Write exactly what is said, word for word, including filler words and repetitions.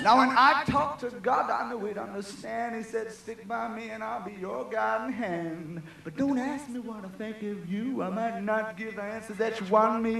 Now, when I talk to God, I know He'd understand. He said, stick by me and I'll be your guiding hand. But don't ask me what I think of you. I might not give the answer that you want me